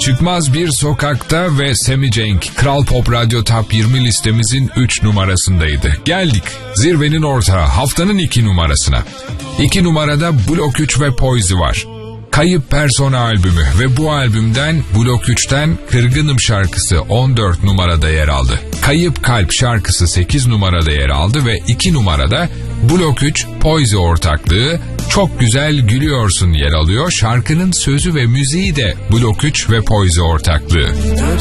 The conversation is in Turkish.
Çıkmaz Bir Sokak'ta ve Sammy Cenk Kral Pop Radyo Top 20 listemizin 3 numarasındaydı. Geldik zirvenin ortağı, haftanın 2 numarasına. 2 numarada Blok 3 ve Poise var. Kayıp Persona albümü ve bu albümden Blok 3'ten Kırgınım şarkısı 14 numarada yer aldı. Kayıp Kalp şarkısı 8 numarada yer aldı ve 2 numarada Blok 3 Poise ortaklığı Çok Güzel Gülüyorsun yer alıyor. Şarkının sözü ve müziği de Blok 3 ve Poise ortaklığı.